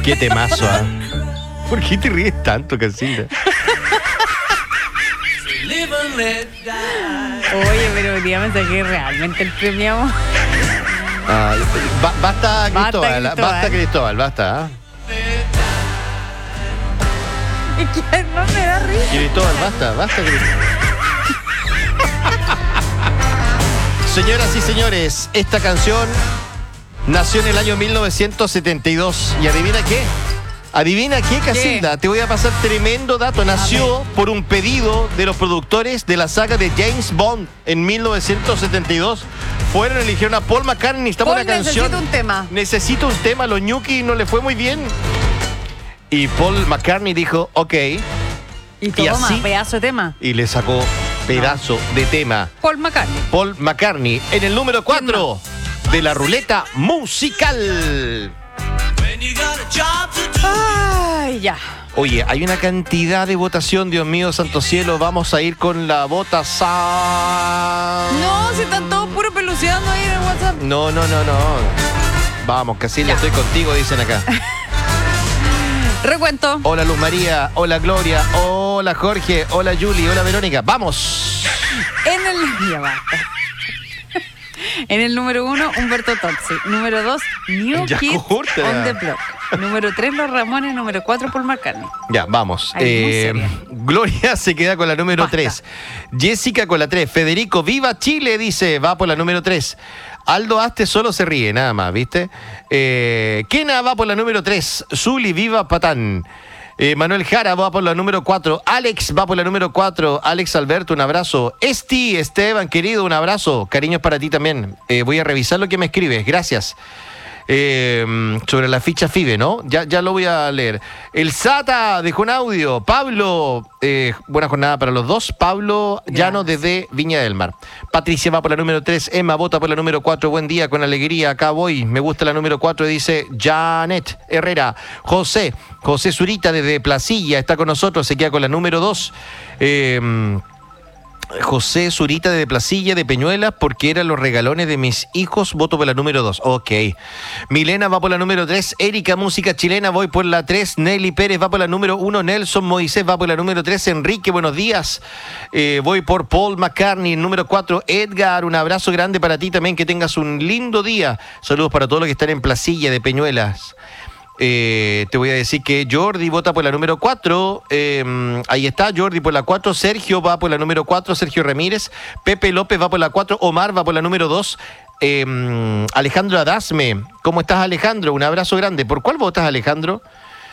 Qué temazo, ¿ah? ¿Por qué te ríes tanto, Casilda? Oye, pero hoy día me saqué realmente el premio. Basta, Cristóbal. Cristóbal. Basta, Cristóbal, basta. ¿Ah? Es que no me da risa. Cristóbal, basta, Cristóbal. Señoras y señores, esta canción nació en el año 1972. ¿Y adivina qué? ¿Adivina qué, Casilda? Te voy a pasar tremendo dato. Nació por un pedido de los productores de la saga de James Bond en 1972. Fueron, eligieron a Paul McCartney. Estamos en una canción. Necesito un tema. Los Ñuki no le fue muy bien. Y Paul McCartney dijo, ok. Y toma, así, pedazo de tema. Y le sacó pedazo de tema. Paul McCartney en el número 4 de la ruleta musical. Ay, ya. Oye, hay una cantidad de votación, Dios mío, santo cielo. Vamos a ir con la votación. No, si están todos puro peluceando ahí en el WhatsApp. No. Vamos, Casilda, estoy contigo, dicen acá. Recuento. Hola Luz María, hola Gloria, hola Jorge, hola Julie, hola Verónica. ¡Vamos! Ya basta. En el número 1, Humberto Tozzi. Número 2, New Kids on the Block. Número 3, Los Ramones. Número 4, Paul McCartney. Ya, vamos. Gloria se queda con la número 3. Jessica con la 3. Federico, ¡viva Chile! Dice, va por la número 3. Aldo Aste solo se ríe, nada más, ¿viste? Kena va por la número 3. Zuli, viva Patán. Manuel Jara va por la número 4. Alex va por la número 4. Alex Alberto, un abrazo. Esteban, querido, un abrazo. Cariños para ti también. Voy a revisar lo que me escribes. Gracias. Sobre la ficha FIBE, ¿no? Ya lo voy a leer. El Sata dejó un audio. Pablo, buena jornada para los dos. Pablo Llano desde Viña del Mar. Patricia va por la número 3. Emma vota por la número 4. Buen día, con alegría. Acá voy. Me gusta la número 4, dice Janet Herrera. José Zurita desde Placilla está con nosotros. Se queda con la número 2. José Zurita de Placilla, de Peñuelas, porque eran los regalones de mis hijos, voto por la número 2. Ok. Milena va por la número 3. Erika, música chilena, voy por la 3. Nelly Pérez va por la número 1. Nelson Moisés va por la número 3. Enrique, buenos días. Voy por Paul McCartney, número 4. Edgar, un abrazo grande para ti también, que tengas un lindo día. Saludos para todos los que están en Placilla, de Peñuelas. Te voy a decir que Jordi vota por la número 4. Ahí está, Jordi por la 4. Sergio va por la número 4. Sergio Ramírez. Pepe López va por la 4. Omar va por la número 2. Alejandro Adasme. ¿Cómo estás, Alejandro? Un abrazo grande. ¿Por cuál votas, Alejandro?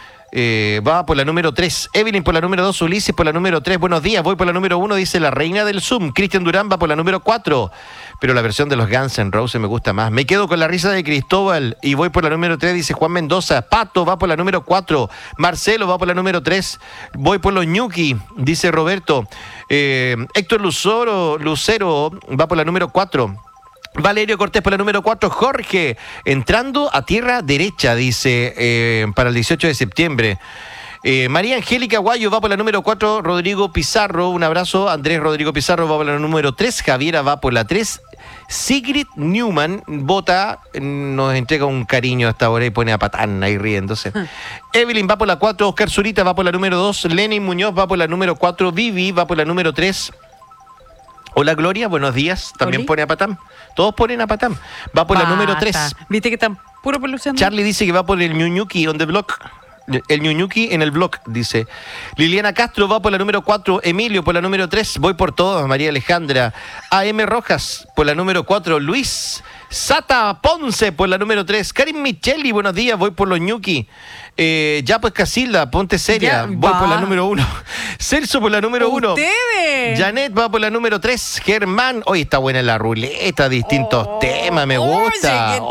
Va por la número 3. Evelyn por la número 2. Ulises por la número 3. Buenos días, voy por la número 1, dice la reina del Zoom. Cristian Durán va por la número 4. Pero la versión de los Guns N' Roses me gusta más. Me quedo con la risa de Cristóbal y voy por la número 3, dice Juan Mendoza. Pato va por la número 4. Marcelo va por la número 3. Voy por los Ñuki, dice Roberto. Héctor Lucero va por la número 4. Valerio Cortés por la número 4. Jorge, entrando a tierra derecha, dice, para el 18 de septiembre. María Angélica Guayo va por la número 4. Rodrigo Pizarro, un abrazo. Andrés Rodrigo Pizarro va por la número 3. Javiera va por la 3. Sigrid Newman vota, nos entrega un cariño hasta ahora y pone a Patán ahí riéndose. Evelyn va por la 4. Oscar Zurita va por la número 2. Lenin Muñoz va por la número 4. Vivi va por la número 3. Hola Gloria, buenos días. También pone a Patán. Todos ponen a Patán. Va por la número 3. ¿Viste que están puro peluceando? Charlie dice que va por el Ñuñuki on the block. El Ñuñuki en el blog, dice. Liliana Castro va por la número 4. Emilio por la número 3. Voy por todas. María Alejandra. AM Rojas por la número 4. Luis Sata Ponce por la número 3. Karim Micheli, buenos días. Voy por los Ñuki. Ya pues Casilda, ponte seria. Voy por la número 1. Celso por la número 1. ¡Ustedes! Janet va por la número 3. Germán. Hoy está buena la ruleta. Distintos temas, me gusta.